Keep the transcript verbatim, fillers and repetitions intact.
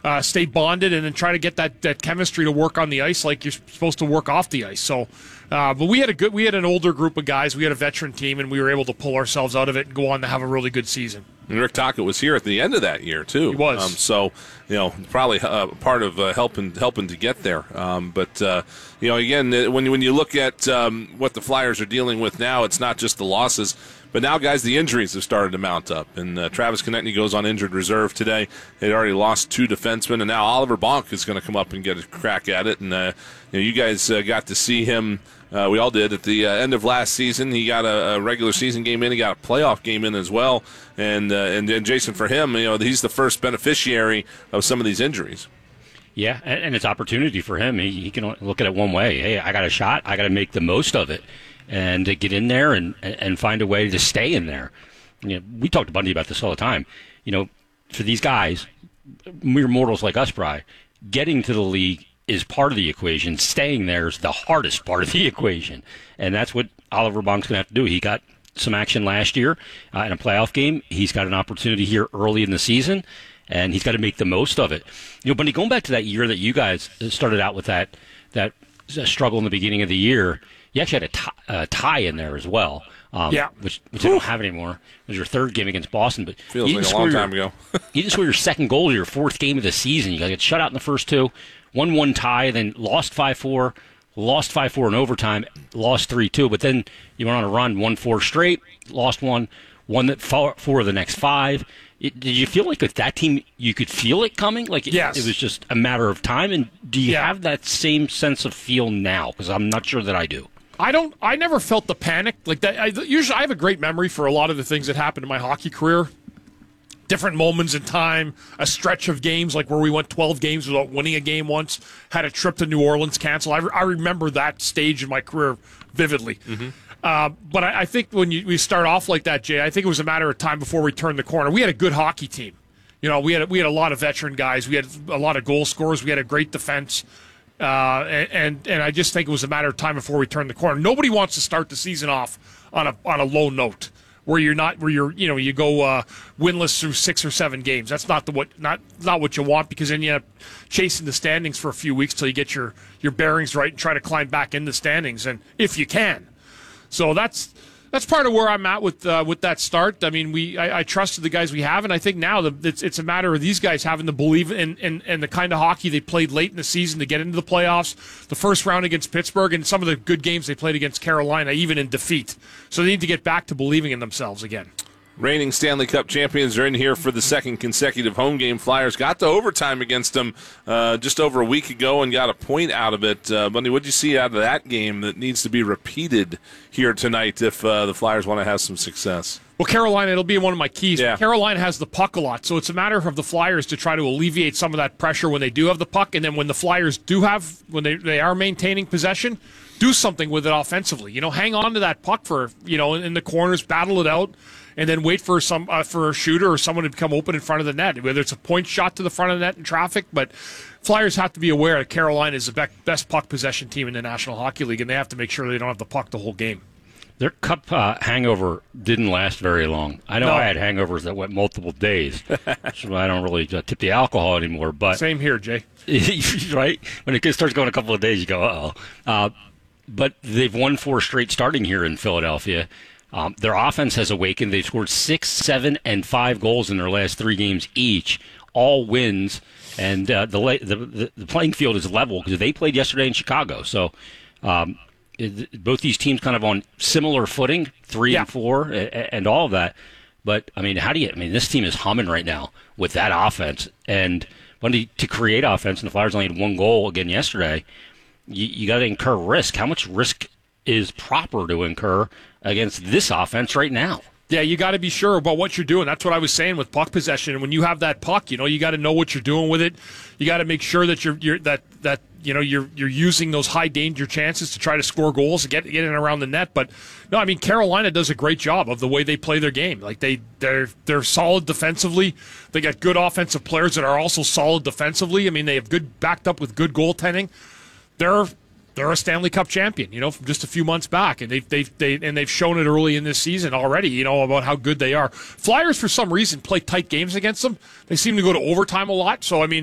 uh, stay bonded, and then try to get that, that chemistry to work on the ice like you're supposed to work off the ice. So, uh, but we had a good, we had an older group of guys. We had a veteran team, and we were able to pull ourselves out of it and go on to have a really good season. And Rick Tocchet was here at the end of that year too. He was. Um, so, you know, probably uh, part of uh, helping helping to get there. Um, but uh, you know, again, when when you look at um, what the Flyers are dealing with now, it's not just the losses, but now, guys, the injuries have started to mount up. And uh, Travis Konecny goes on injured reserve today. They already lost two defensemen, and now Oliver Bonk is going to come up and get a crack at it. And uh, you know, you guys uh, got to see him. Uh, we all did at the uh, end of last season. He got a, a regular season game in. He got a playoff game in as well. And, uh, and and Jason, for him, you know, he's the first beneficiary of some of these injuries. Yeah, and, and it's opportunity for him. He, he can look at it one way. Hey, I got a shot. I got to make the most of it and to get in there and, and find a way to stay in there. You know, we talked to Bundy about this all the time. You know, for these guys, mere mortals like us, Bri, getting to the league is part of the equation. Staying there is the hardest part of the equation. And that's what Oliver Bonk's going to have to do. He got some action last year uh, in a playoff game. He's got an opportunity here early in the season, and he's got to make the most of it. You know, Bundy, going back to that year that you guys started out with that that struggle in the beginning of the year, you actually had a tie, uh, tie in there as well. Um, yeah. Which, which I don't have anymore. It was your third game against Boston. But Feels like a long time your, ago. You just scored your second goal to your fourth game of the season. You guys get shut out in the first two. one one tie, then lost five four, lost five four in overtime, lost three two. But then you went on a run, won four straight, lost one, won the four, four of the next five. It, did you feel like with that team you could feel it coming? Like it, yes. it was just a matter of time? And do you yeah. have that same sense of feel now? Because I'm not sure that I do. I don't. I never felt the panic like that. I, usually, I have a great memory for a lot of the things that happened in my hockey career. Different moments in time, a stretch of games like where we went twelve games without winning a game once, had a trip to New Orleans canceled. I, re- I remember that stage in my career vividly. Mm-hmm. Uh, but I, I think when you, we start off like that, Jay, I think it was a matter of time before we turned the corner. We had a good hockey team. You know, we had a, we had a lot of veteran guys. We had a lot of goal scorers. We had a great defense. Uh, and, and and I just think it was a matter of time before we turned the corner. Nobody wants to start the season off on a on a low note where you're not where you're you know you go uh, winless through six or seven games. That's not the what not not what you want, because then you end up chasing the standings for a few weeks till you get your your bearings right and try to climb back in the standings, and if you can. So that's. That's part of where I'm at with uh, with that start. I mean, we I, I trusted the guys we have, and I think now the, it's it's a matter of these guys having to believe in, in, in the kind of hockey they played late in the season to get into the playoffs, the first round against Pittsburgh, and some of the good games they played against Carolina, even in defeat. So they need to get back to believing in themselves again. Reigning Stanley Cup champions are in here for the second consecutive home game. Flyers got to overtime against them uh, just over a week ago and got a point out of it. Uh, Bundy, what did you see out of that game that needs to be repeated here tonight if uh, the Flyers want to have some success? Well, Carolina, it'll be one of my keys. Yeah. Carolina has the puck a lot, so it's a matter of the Flyers to try to alleviate some of that pressure when they do have the puck, and then when the Flyers do have, when they, they are maintaining possession, do something with it offensively. You know, hang on to that puck for, you know, in the corners, battle it out, and then wait for some uh, for a shooter or someone to become open in front of the net, whether it's a point shot to the front of the net in traffic. But Flyers have to be aware that Carolina is the be- best puck possession team in the National Hockey League, and they have to make sure they don't have the puck the whole game. Their cup uh, hangover didn't last very long. I know No. I had hangovers that went multiple days, so I don't really uh, tip the alcohol anymore. But Same here, Jay. right? When it starts going a couple of days, you go, uh-oh. Uh, but they've won four straight starting here in Philadelphia. Um, their offense has awakened. They've scored six, seven, and five goals in their last three games each, all wins. And uh, the, the the playing field is level because they played yesterday in Chicago. So um, it, both these teams kind of on similar footing, three yeah. and four, and, and all of that. But, I mean, how do you – I mean, this team is humming right now with that offense. And when to, to create offense, and the Flyers only had one goal again yesterday, you, you got to incur risk. How much risk is proper to incur against this offense right now? Yeah, you got to be sure about what you're doing. That's what I was saying with puck possession. And when you have that puck, you know, you got to know what you're doing with it. You got to make sure that you're, you're that that you know you're you're using those high danger chances to try to score goals and get get in around the net. But no, I mean Carolina does a great job of the way they play their game. Like they they're they're solid defensively. They got good offensive players that are also solid defensively. I mean they have good backed up with good goaltending. They're They're a Stanley Cup champion, you know, from just a few months back, and they've they've they and they've shown it early in this season already, you know, about how good they are. Flyers, for some reason, play tight games against them. They seem to go to overtime a lot. So I mean,